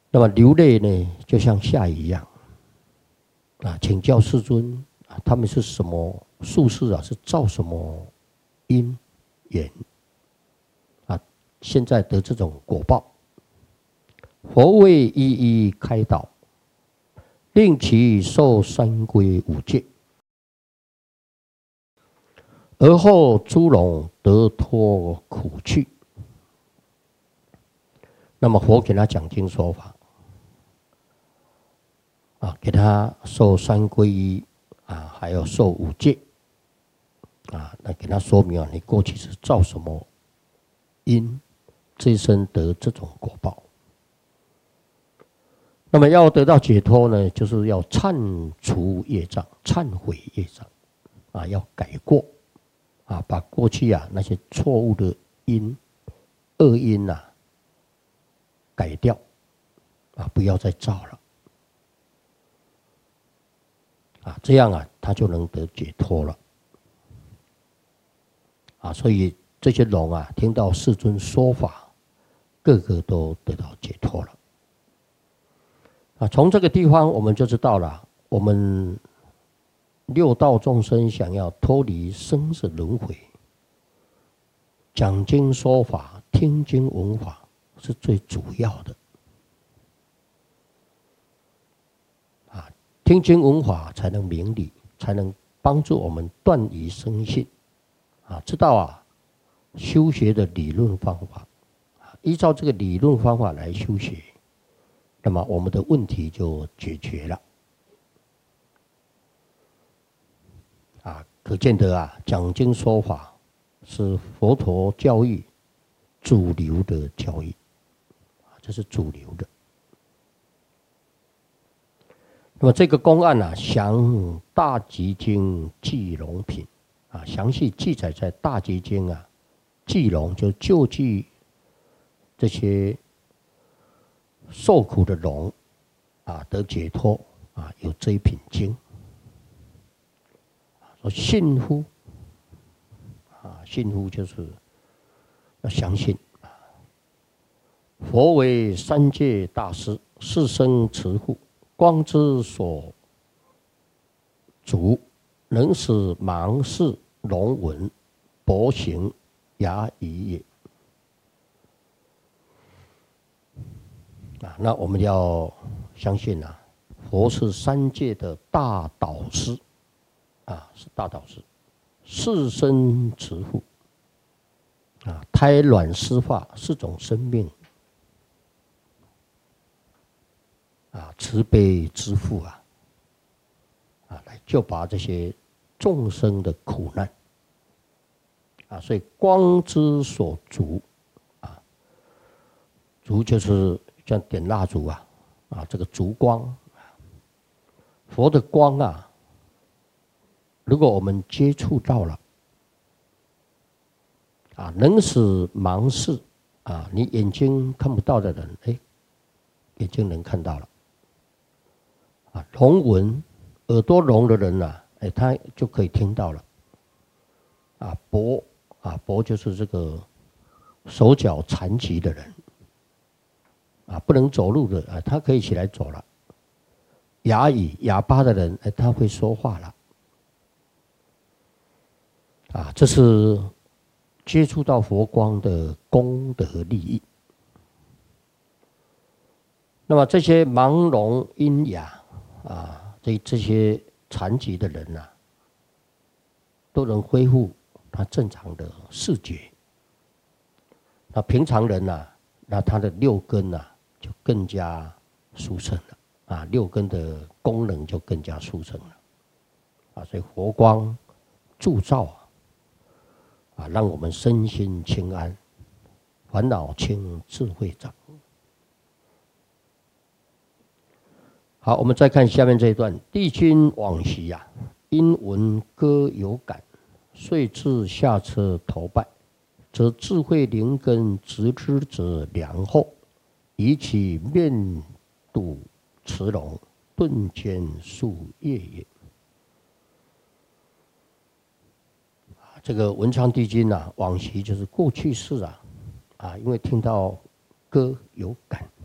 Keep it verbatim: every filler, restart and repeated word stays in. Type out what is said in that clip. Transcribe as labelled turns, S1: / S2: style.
S1: 那么流泪呢，就像下雨一样啊，请教世尊啊，他们是什么术士啊？是造什么因缘啊？现在得这种果报，佛为一一开导，令其受三归五戒，而后诸龙得脱苦趣。那么佛给他讲经说法。啊，给他受三皈依啊，还要受五戒啊，那给他说明啊，你过去是造什么因，这一生得这种果报。那么要得到解脱呢，就是要忏除业障，忏悔业障啊，要改过啊，把过去啊那些错误的因、恶因呐、啊、改掉啊，不要再造了。啊，这样啊，他就能得解脱了。啊，所以这些龙啊，听到世尊说法，个个都得到解脱了。啊，从这个地方我们就知道了，我们六道众生想要脱离生死轮回，讲经说法、听经闻法是最主要的。听经闻法才能明理，才能帮助我们断疑生信，啊，知道啊修学的理论方法，啊，依照这个理论方法来修学，那么我们的问题就解决了。啊，可见得啊，讲经说法是佛陀教育主流的教育，啊，这是主流的。那么这个公案啊，详大集经记龙品啊，详细记载在大集经啊，记龙就救济这些受苦的龙啊得解脱啊，有这一品经。说信乎啊，信乎就是要相信啊，佛为三界大师，世生持护。光之所主，能使盲视聋闻，跛行哑语也。啊，那我们要相信啊，佛是三界的大导师，啊，是大导师，世生持护，啊，胎卵湿发四种生命。啊，慈悲之父啊，啊，来救拔这些众生的苦难，啊，所以光之所烛，啊，烛就是像点蜡烛啊，啊，这个烛光，佛的光啊，如果我们接触到了，啊，能使盲视，啊，你眼睛看不到的人，哎，眼睛能看到了。啊，聋闻，耳朵聋的人呐、啊，哎，他就可以听到了。啊，跛啊，跛就是这个手脚残疾的人，啊，不能走路的啊，他可以起来走了。哑语哑巴的人，哎，他会说话了。啊，这是接触到佛光的功德利益。那么这些盲聋喑哑。啊，这这些残疾的人呐、啊，都能恢复他正常的视觉。那平常人呐、啊，那他的六根呐、啊、就更加殊胜了啊，六根的功能就更加殊胜了啊，所以佛光铸造啊，啊，让我们身心清安，烦恼轻，智慧长。好，我们再看下面这一段。帝君往昔啊，因闻歌有感，遂至下车投拜，则智慧灵根直知者良后，以其面睹慈龙，顿间数夜也。这个文昌帝君啊，往昔就是过去世啊，啊，因为听到歌有感。